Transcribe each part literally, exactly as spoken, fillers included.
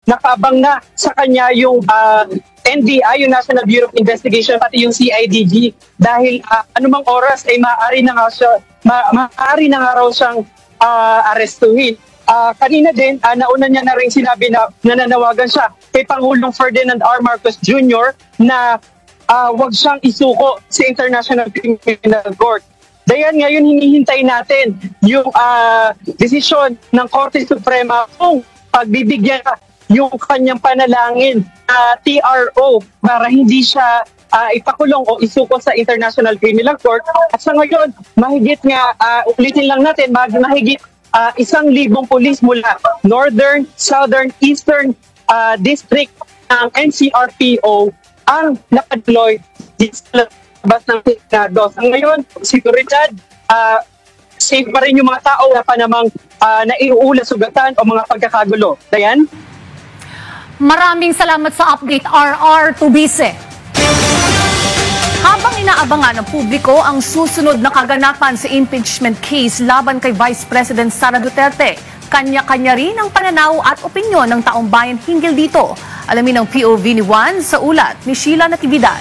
nakaabang na sa kanya yung uh, N B I, yung National Bureau of Investigation, pati yung C I D G, dahil uh, anumang oras ay maaari na nga siya, ma- maaari na nga raw siyang uh, arestuhin. Uh, kanina din, uh, nauna niya na rin sinabi na nananawagan siya kay Pangulong Ferdinand R. Marcos Junior na uh, wag siyang isuko sa International Criminal Court. Dayan ngayon hinihintay natin yung uh, desisyon ng Korte Suprema kung pagbibigyan yung kanyang panalangin na uh, T R O para hindi siya uh, ipakulong o isuko sa International Criminal Court. At sa ngayon, mahigit nga, uh, ulitin lang natin, mahigit Uh, isang libong pulis mula Northern, Southern, Eastern uh, District ng N C R P O ang nakadeploy sa labas ng Senado. Sa ngayon, seguridad, uh, safe pa rin yung mga tao na pa namang uh, naiuula sugatan o mga pagkakagulo. Dayan? Maraming salamat sa update, R R Tubise. Habang inaabangan ng publiko ang susunod na kaganapan sa impeachment case laban kay Vice President Sara Duterte, kanya-kanya rin ang pananaw at opinyon ng taong bayan hinggil dito. Alamin ang P O V ni Juan sa ulat ni Sheila Natividad.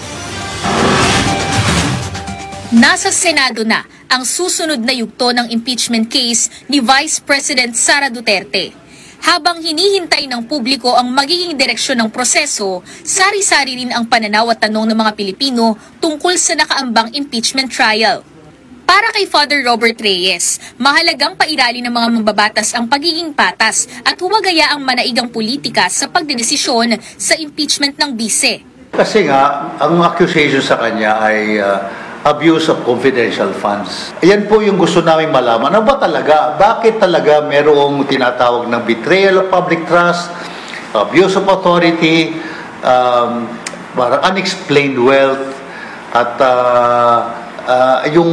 Nasa Senado na ang susunod na yugto ng impeachment case ni Vice President Sara Duterte. Habang hinihintay ng publiko ang magiging direksyon ng proseso, sari-sari rin ang pananaw at tanong ng mga Pilipino tungkol sa nakaambang impeachment trial. Para kay Father Robert Reyes, mahalagang pairali ng mga mambabatas ang pagiging patas at huwag hayaang manaigang politika sa pagdedesisyon sa impeachment ng bise. Kasi nga, ang accusation sa kanya ay uh, abuse of confidential funds. Ayan po yung gusto namin malaman. Ano ba talaga? Bakit talaga merong tinatawag ng betrayal of public trust, abuse of authority, um, parang unexplained wealth, at uh, uh, yung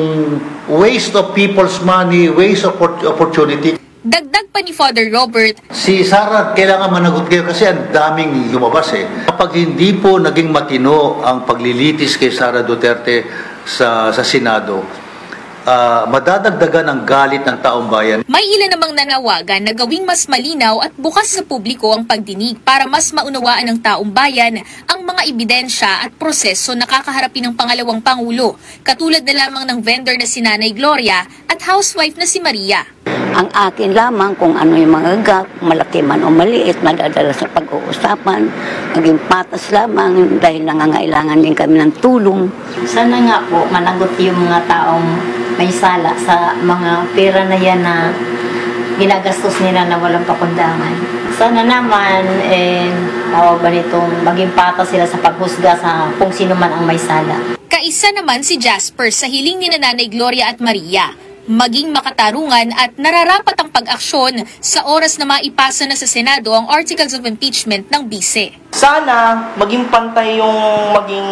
waste of people's money, waste of opportunity. Dagdag pa ni Father Robert, si Sara kailangan managot kayo kasi ang daming lumabas eh. Kapag hindi po naging matino ang paglilitis kay Sara Duterte sa sa Senado, uh, madadagdagan ang galit ng taong bayan. May ilan namang nanawagan na gawing mas malinaw at bukas sa publiko ang pagdinig para mas maunawaan ng taong bayan ang mga ebidensya at proseso na kakaharapin ng pangalawang Pangulo, katulad na lamang ng vendor na si Nanay Gloria at housewife na si Maria. Ang akin lamang kung ano yung mga gap, malaki man o maliit, madadala sa pag-uusapan, maging patas lamang dahil nangangailangan din kami ng tulong. Sana nga po managot yung mga taong may sala sa mga pera na yan na ginagastos nila na walang pakundangan. Sana naman, eh, tawag ba nitong maging patas sila sa paghusga sa kung sino man ang may sala. Kaisa naman si Jasper sa hiling ni Nanay Gloria at Maria, maging makatarungan at nararapat ang pag-aksyon sa oras na maipasa na sa Senado ang Articles of Impeachment ng bise. Sana maging pantay yung maging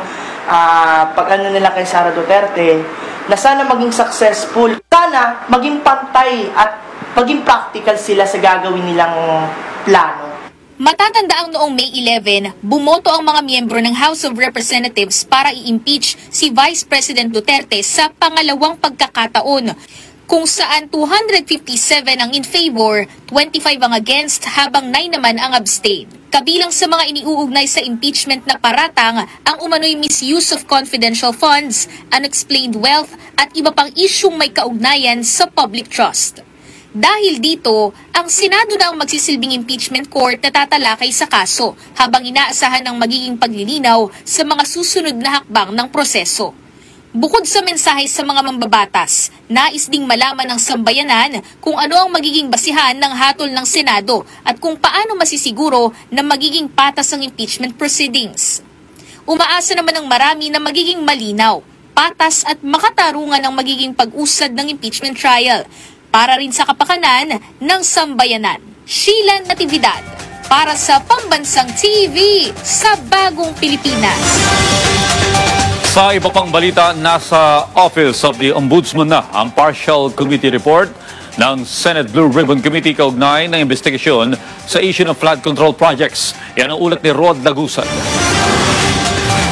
uh, pag-ano nila kay Sara Duterte, na sana maging successful. Sana maging pantay at maging practical sila sa gagawin nilang plano. Matatanda ang noong May eleven, bumoto ang mga miyembro ng House of Representatives para i-impeach si Vice President Duterte sa pangalawang pagkakataon, kung saan two hundred fifty-seven ang in favor, twenty-five ang against, habang nine naman ang abstain. Kabilang sa mga iniuugnay sa impeachment na paratang ang umano'y misuse of confidential funds, unexplained wealth at iba pang isyung may kaugnayan sa public trust. Dahil dito, ang Senado na ang magsisilbing impeachment court na tatalakay sa kaso habang inaasahan ng magiging paglilinaw sa mga susunod na hakbang ng proseso. Bukod sa mensahe sa mga mambabatas, nais ding malaman ng sambayanan kung ano ang magiging basihan ng hatol ng Senado at kung paano masisiguro na magiging patas ang impeachment proceedings. Umaasa naman ng marami na magiging malinaw, patas at makatarungan ang magiging pag-usad ng impeachment trial, para rin sa kapakanan ng sambayanan. Sheila Natividad, para sa Pambansang T V sa Bagong Pilipinas. Sa iba pang balita, nasa Office of the Ombudsman na ang partial committee report ng Senate Blue Ribbon Committee kaugnay ng investigasyon sa issue ng flood control projects. Yan ang ulat ni Rod Lagusan.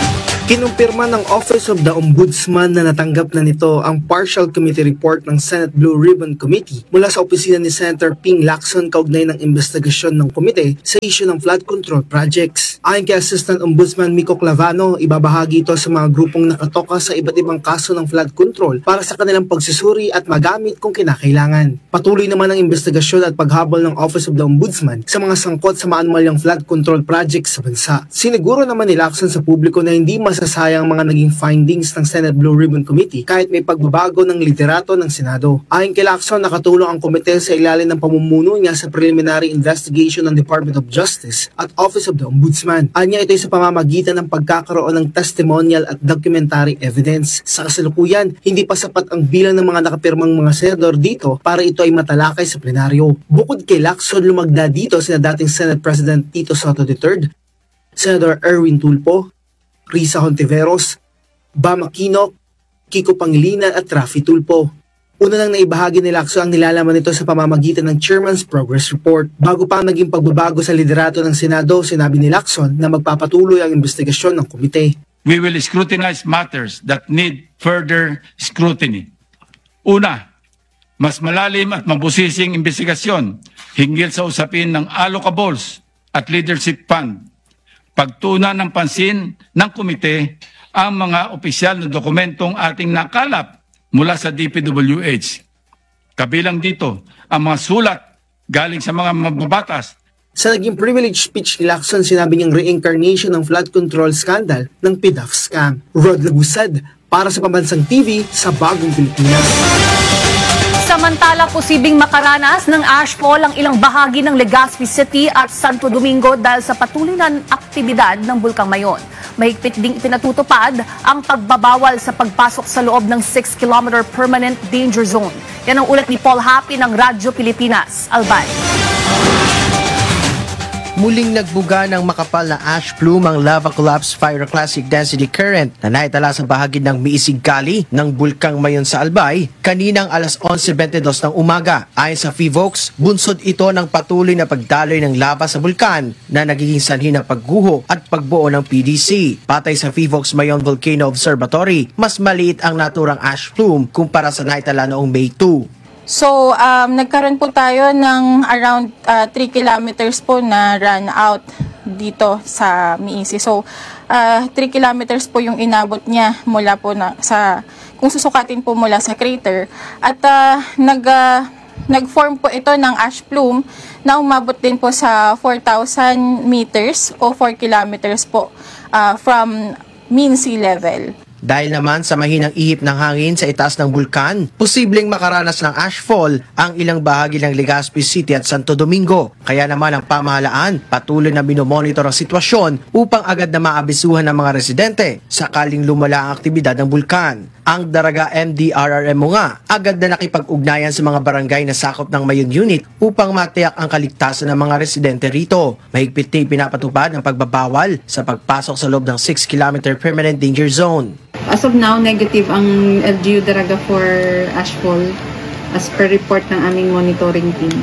Kinumpirma ng Office of the Ombudsman na natanggap na nito ang partial committee report ng Senate Blue Ribbon Committee mula sa opisina ni Senator Ping Lacson kaugnay ng investigasyon ng komite sa issue ng flood control projects. Ayon kay Assistant Ombudsman Miko Clavano, ibabahagi ito sa mga grupong nakatoka sa iba't ibang kaso ng flood control para sa kanilang pagsusuri at magamit kung kinakailangan. Patuloy naman ang investigasyon at paghabol ng Office of the Ombudsman sa mga sangkot sa maanumalyang flood control projects sa bansa. Siniguro naman ni Lacson sa publiko na hindi masasayang mga naging findings ng Senate Blue Ribbon Committee kahit may pagbabago ng liderato ng Senado. Ayon kay Lacson, nakatulong ang komite sa ilalim ng pamumuno niya sa preliminary investigation ng Department of Justice at Office of the Ombudsman. Anya ito sa pamamagitan ng pagkakaroon ng testimonial at documentary evidence. Sa kasalukuyan, hindi pa sapat ang bilang ng mga nakapirmang mga senador dito para ito ay matalakay sa plenaryo. Bukod kay Lacson, lumagda dito sina dating Senate President Tito Soto the third, Senator Erwin Tulfo, Risa Hontiveros, Bam Aquino, Kiko Pangilinan at Raffy Tulfo. Una nang naibahagi ni Lacson ang nilalaman nito sa pamamagitan ng Chairman's Progress Report. Bago pa ang naging pagbabago sa liderato ng Senado, sinabi ni Lacson na magpapatuloy ang investigasyon ng komite. We will scrutinize matters that need further scrutiny. Una, mas malalim at mabusising investigasyon hinggil sa usapin ng allocables at leadership fund. Pagtuunan ng pansin ng komite ang mga opisyal na dokumentong ating nakalap mula sa D P W H. Kabilang dito ang mga sulat galing sa mga mababatas. Sa naging privilege speech ni Lacson, sinabi niyang reincarnation ng flood control scandal ng P D A F scam. Rod Lagusad, para sa Pambansang T V sa Bagong Pilipinas. Samantala, posibleng makaranas ng ashfall ang ilang bahagi ng Legazpi City at Santo Domingo dahil sa patuloy na aktibidad ng Bulkang Mayon. Mahigpit ding ipinatutupad ang pagbabawal sa pagpasok sa loob ng six kilometer permanent danger zone. Yan ang ulat ni Paul Happy ng Radyo Pilipinas. Albay. Muling nagbuga ng makapal na ash plume ang lava collapse pyroclastic density current na naitala sa bahagi ng Miisig Kali ng Bulkang Mayon sa Albay kaninang alas onse twenty-dos ng umaga. Ayon sa PHIVOLCS, bunsod ito ng patuloy na pagdaloy ng lava sa bulkan na nagiging sanhi ng pagguho at pagbuo ng P D C. Patay sa PHIVOLCS Mayon Volcano Observatory, mas maliit ang naturang ash plume kumpara sa naitala noong May two. So, um, nagkaroon po tayo ng around uh, three kilometers po na run out dito sa Miisi. So, uh, three kilometers po yung inabot niya mula po na, sa, kung susukatin po mula sa crater. At uh, nag, uh, nag-form po ito ng ash plume na umabot din po sa four thousand meters o four kilometers po uh, from mean sea level. Dahil naman sa mahinang ihip ng hangin sa itaas ng bulkan, posibleng makaranas ng ashfall ang ilang bahagi ng Legazpi City at Santo Domingo. Kaya naman ang pamahalaan patuloy na binomonitor ang sitwasyon upang agad na maabisuhan ng mga residente sakaling lumala ang aktibidad ng bulkan. Ang Daraga M D R R M O nga agad na nakipag-ugnayan sa mga barangay na sakop ng Mayon Unit upang matiyak ang kaligtasan ng mga residente rito. Mahigpit din pinapatupad ang pagbabawal sa pagpasok sa loob ng six kilometer permanent danger zone. As of now, negative ang L G U Daraga for ashfall as per report ng aming monitoring team.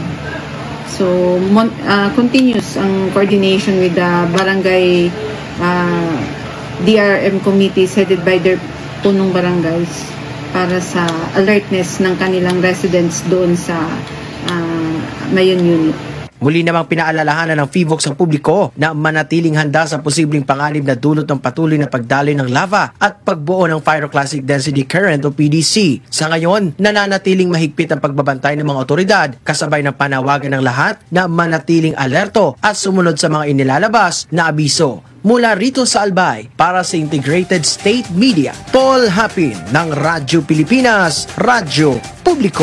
So, mon uh, continuous ang coordination with the barangay uh, D R M committees headed by their punong barangays para sa alertness ng kanilang residents doon sa uh, Mayon Unit. Muli namang pinaalalahanan ng PHIVOLCS ang publiko na manatiling handa sa posibleng panganib na dulot ng patuloy na pagdaloy ng lava at pagbuo ng pyroclastic density current o P D C. Sa ngayon, nananatiling mahigpit ang pagbabantay ng mga otoridad kasabay ng panawagan ng lahat na manatiling alerto at sumunod sa mga inilalabas na abiso. Mula rito sa Albay, para sa Integrated State Media, Paul Hapin ng Radyo Pilipinas, Radyo Publiko.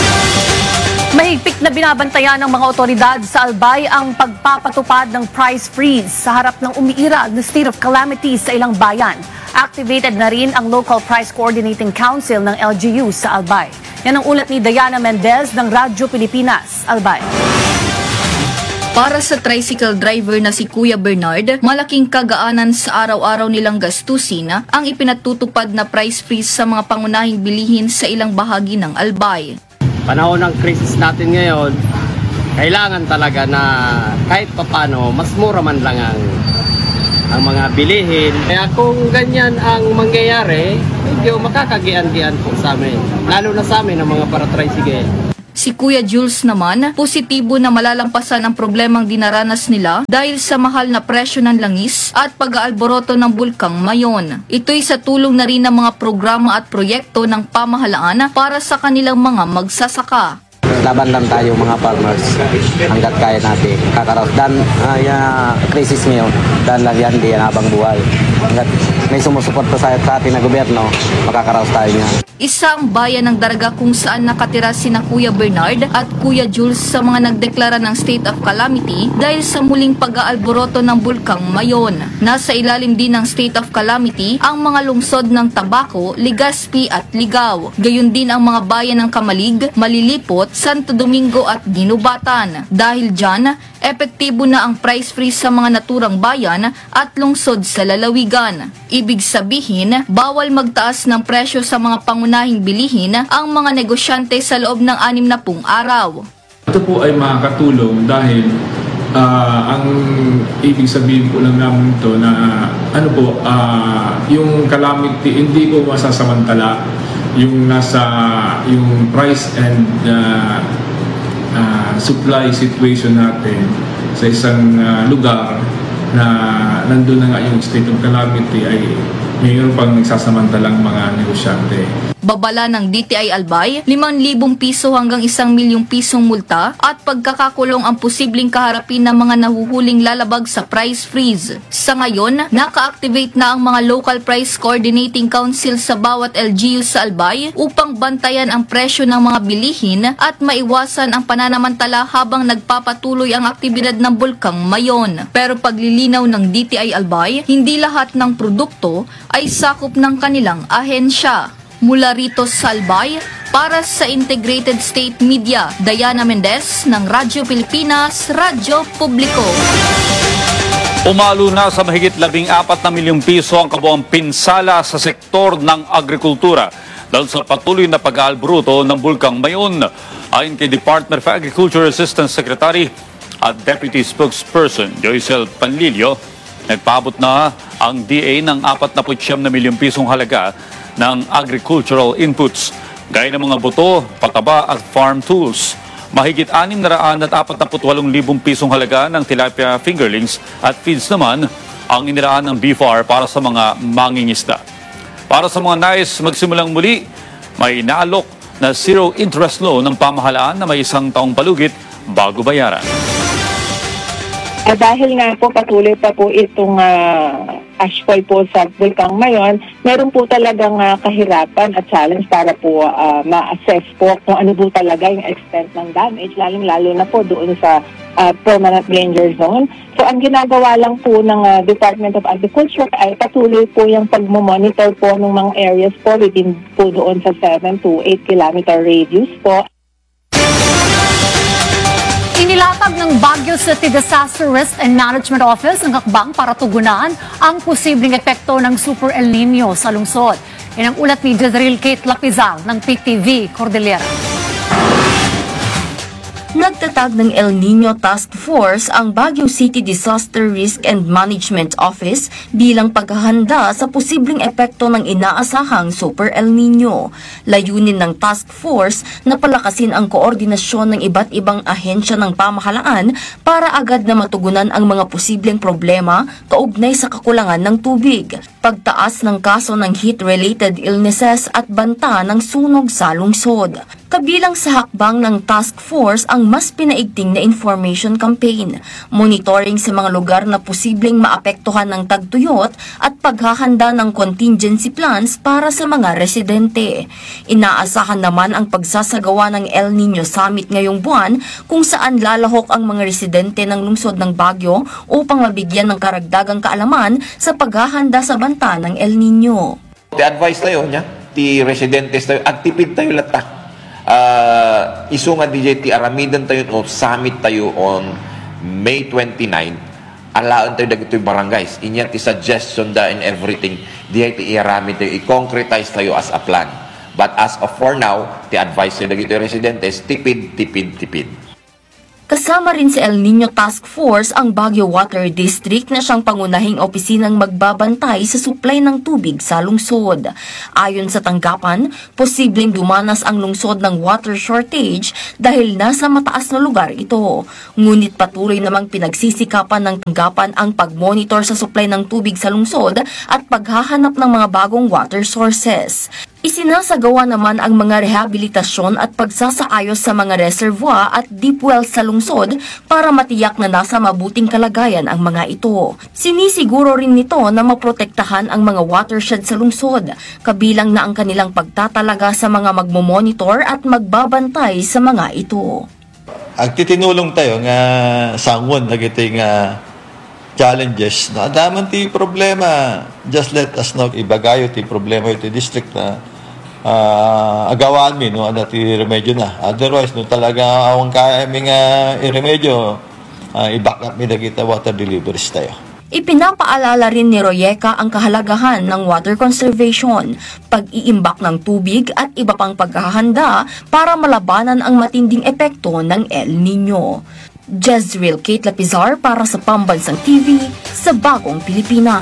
Mahigpit na binabantayan ng mga otoridad sa Albay ang pagpapatupad ng price freeze sa harap ng umiira na state of calamity sa ilang bayan. Activated na rin ang Local Price Coordinating Council ng L G U sa Albay. Yan ang ulat ni Diana Mendez ng Radyo Pilipinas, Albay. Para sa tricycle driver na si Kuya Bernard, malaking kagaanan sa araw-araw nilang gastusin ang ipinatutupad na price freeze sa mga pangunahing bilihin sa ilang bahagi ng Albay. Panahon ng crisis natin ngayon, kailangan talaga na kahit papano, mas mura man lang ang ang mga bilihin. Kaya kung ganyan ang mangyayari, medyo makakagian-gian po sa amin. Lalo na sa amin ang mga para-tricycle. Si Kuya Jules naman, positibo na malalampasan ang problemang dinaranas nila dahil sa mahal na presyo ng langis at pag-aalboroto ng bulkang Mayon. Ito'y sa tulong na rin ng mga programa at proyekto ng pamahalaan para sa kanilang mga magsasaka. Laban lang tayo mga farmers hanggat kaya natin kakaraos. Dan uh, yung krisis ngayon, dan lang yan, di yan habang buhay. Hanggat may sumusuporta sa, sa atin na gobyerno, makakaraos tayo niya. Isang bayan ng Daraga kung saan nakatira sina Kuya Bernard at Kuya Jules sa mga nagdeklara ng state of calamity dahil sa muling pag-aalboroto ng bulkang Mayon. Nasa ilalim din ng state of calamity ang mga lungsod ng Tabaco, Legazpi at Ligao. Gayon din ang mga bayan ng Kamalig, Malilipot, Santo Domingo at Ginubatan. Dahil dyan, epektibo na ang price freeze sa mga naturang bayan at lungsod sa lalawigan. Ibig sabihin, bawal magtaas ng presyo sa mga pangunahing bilihin ang mga negosyante sa loob ng anim na pung araw. Ito po ay makakatulong dahil uh, ang ibig sabihin po lang namin ito na ano po, uh, yung calamity hindi po masasamantala yung nasa yung price and uh, uh, supply situation natin sa isang uh, lugar na nandun na nga yung state of calamity ay mayroon pang nagsasamantalang mga negosyante. Babala ng D T I Albay, limang libong piso hanggang isang milyong pisong multa at pagkakakulong ang posibleng kaharapin ng mga nahuhuling lalabag sa price freeze. Sa ngayon, naka-activate na ang mga Local Price Coordinating Council sa bawat L G U sa Albay upang bantayan ang presyo ng mga bilihin at maiwasan ang pananamantala habang nagpapatuloy ang aktibidad ng bulkang Mayon. Pero paglilinaw ng D T I Albay, hindi lahat ng produkto ay sakop ng kanilang ahensya. Mula rito sa Albay, para sa Integrated State Media, Diana Mendez ng Radyo Pilipinas, Radyo Publiko. Umalo na sa mahigit labing apat na milyong piso ang kabuang pinsala sa sektor ng agrikultura dahil sa patuloy na pag-aalboroto ng bulkang Mayon. Ayon kay Department of Agriculture Assistant Secretary at Deputy Spokesperson Joycel Panlilio, nagpaabot na ang D A ng apat na siyam na milyong pisong halaga ng agricultural inputs, gaya ng mga buto, pataba at farm tools. Mahigit anim na raan at apat na walong libong pisong halaga ng tilapia fingerlings at feeds naman ang iniraan ng B F A R para sa mga mangingisda. Para sa mga nais magsimulang muli, may inaalok na zero interest loan ng pamahalaan na may isang taong palugit bago bayaran. Eh, dahil nga po patuloy pa po itong uh, ashfall po sa Bulkang Mayon, meron po talagang uh, kahirapan at challenge para po uh, ma-assess po kung ano po talaga yung extent ng damage, lalong-lalo na po doon sa uh, permanent danger zone. So ang ginagawa lang po ng uh, Department of Agriculture ay patuloy po yung pag-monitor po ng mga areas po within po doon sa seven to eight kilometer radius po. Inilatag ng Baguio City Disaster Risk and Management Office ang hakbang para tugunan ang posibleng epekto ng Super El Nino sa lungsod. Yan ang ulat ni Jezreel Kate Lapizal ng P T V Cordillera. Nagtatag ng El Nino Task Force ang Baguio City Disaster Risk and Management Office bilang paghahanda sa posibleng epekto ng inaasahang Super El Nino. Layunin ng Task Force na palakasin ang koordinasyon ng iba't ibang ahensya ng pamahalaan para agad na matugunan ang mga posibleng problema kaugnay sa kakulangan ng tubig, pagtaas ng kaso ng heat-related illnesses at banta ng sunog sa lungsod. Kabilang sa hakbang ng Task Force ang mas pinaigting na information campaign, monitoring sa mga lugar na posibleng maapektuhan ng tagtuyot at paghahanda ng contingency plans para sa mga residente. Inaasahan naman ang pagsasagawa ng El Nino Summit ngayong buwan kung saan lalahok ang mga residente ng lungsod ng Baguio upang mabigyan ng karagdagang kaalaman sa paghahanda sa banta ng El Nino. Ti-advise tayo niya, ti residentes tayo, agtipid tayo latak. Uh, iso nga D J T aramidan tayo o summit tayo on May twenty-ninth. Alaan tayo dagito'y barangays. Inya ti suggestion da and everything. D J T iarami tayo, i-concretize tayo as a plan. But as of for now, ti advice tayo dagito'y residentes, tipid, tipid, tipid. Kasama rin sa El Nino Task Force ang Baguio Water District na siyang pangunahing opisinang magbabantay sa supply ng tubig sa lungsod. Ayon sa tanggapan, posibleng dumanas ang lungsod ng water shortage dahil nasa mataas na lugar ito. Ngunit patuloy namang pinagsisikapan ng tanggapan ang pag-monitor sa supply ng tubig sa lungsod at paghahanap ng mga bagong water sources. Isinasagawa naman ang mga rehabilitasyon at pagsasaayos sa mga reservoir at deep wells sa lungsod para matiyak na nasa mabuting kalagayan ang mga ito. Sinisiguro rin nito na maprotektahan ang mga watershed sa lungsod, kabilang na ang kanilang pagtatalaga sa mga magmomonitor at magbabantay sa mga ito. Ang titinulong tayo nga sangon nagiti nga challenges na daman ti problema, just let us know ibagayo ti problema iti district na uh, agawaan mi no ana ti remedyo na, otherwise no talaga awang kaya mi nga i-remedyo, uh, i-back up mi dagita water deliveries tayo. Ipinapaalala rin ni Royeca ang kahalagahan ng water conservation, pag-iimbak ng tubig at iba pang paghahanda para malabanan ang matinding epekto ng El Nino. Jezreel Kate Lapizar para sa Pambansang T V sa Bagong Pilipinas.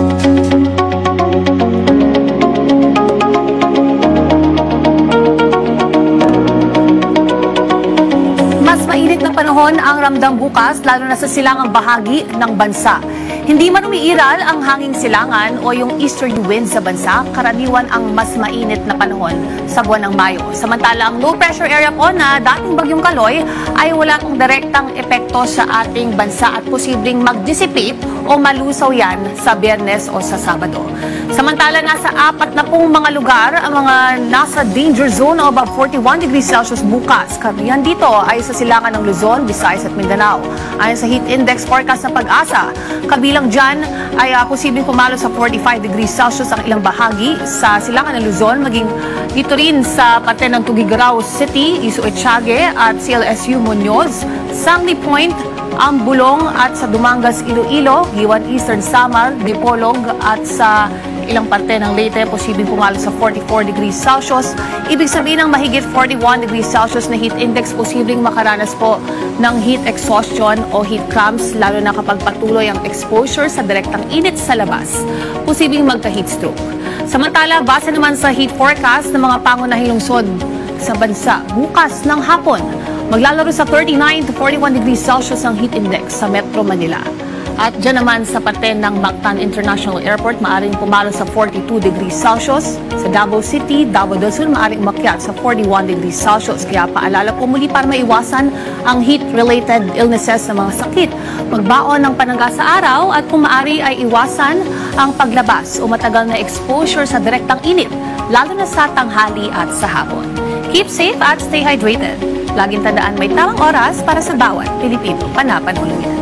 Mas mainit na panahon ang ramdam bukas lalo na sa silangang bahagi ng bansa. Hindi man umiiral ang hanging silangan o yung easterly wind sa bansa, karaniwan ang mas mainit na panahon sa buwan ng Mayo. Samantala, ang low pressure area po na dating bagyong Kaloy ay wala pong direktang epekto sa ating bansa at posibleng mag-dissipate o malusaw yan sa Biyernes o sa Sabado. Samantala, nasa apat na pong mga lugar ang mga nasa danger zone o above forty-one degrees Celsius bukas. Karamihan dito ay sa silangan ng Luzon, Visayas at Mindanao. Ayon sa heat index forecast ng Pag-asa, kabilang dyan ay uh, posibleng pumalo sa forty-five degrees Celsius ang ilang bahagi sa silangan ng Luzon, maging dito rin sa parte ng Tugigaraw City, Iso Etiague at C L S U Muñoz, Sandy Point, Ambulong at sa Dumangas, Iloilo, Giwan Eastern Samar, Dipolog at sa ilang parte ng Leyte, posibleng pumalo sa forty-four degrees Celsius. Ibig sabihin ng mahigit forty-one degrees Celsius na heat index, posibleng makaranas po ng heat exhaustion o heat cramps, lalo na kapag patuloy ang exposure sa direktang init sa labas. Posibleng magka-heat stroke. Samantala, base naman sa heat forecast ng mga pangunahing lungsod sa bansa, bukas ng hapon, maglalaro sa thirty-nine to forty-one degrees Celsius ang heat index sa Metro Manila. At dyan naman sa parte ng Mactan International Airport, maaaring pumalo sa forty-two degrees Celsius. Sa Davao City, Davao del Sur, maaaring umakyat sa forty-one degrees Celsius. Kaya paalala po muli para maiwasan ang heat-related illnesses na mga sakit. Magbaon ng panangga sa araw at kung maaari ay iwasan ang paglabas o matagal na exposure sa direktang init, lalo na sa tanghali at sa hapon. Keep safe at stay hydrated. Laging tandaan may tamang oras para sa bawat Pilipino. Panapanuluyan.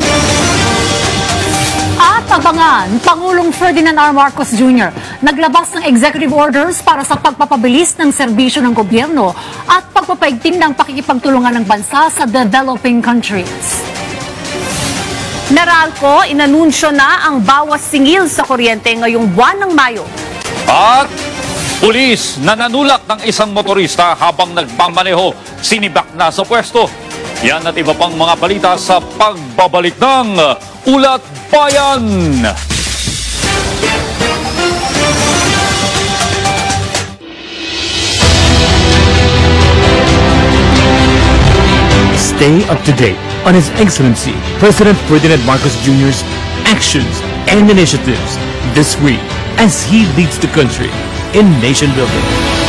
At abangan, Pangulong Ferdinand R. Marcos Junior naglabas ng executive orders para sa pagpapabilis ng serbisyo ng gobyerno at pagpapaigting ng pakikipagtulungan ng bansa sa developing countries. Meralco, inanunsyo na ang bawas singil sa kuryente ngayong buwan ng Mayo. At pulis na nanulak ng isang motorista habang nagmamaneho, sinibak na sa pwesto. Yan at iba pang mga balita sa pagbabalik ng Ulat Bayan. Stay up to date on His Excellency President Ferdinand Marcos Junior's actions and initiatives this week as he leads the country in nation building.